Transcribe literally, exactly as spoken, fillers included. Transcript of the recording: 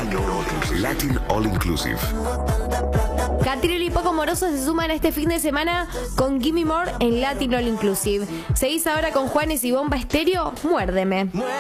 Latin All Inclusive. Catriel y Poco Moroso se suman este fin de semana con Gimme More en Latin All Inclusive. ¿Seguís ahora con Juanes y Bomba Estéreo? Muérdeme.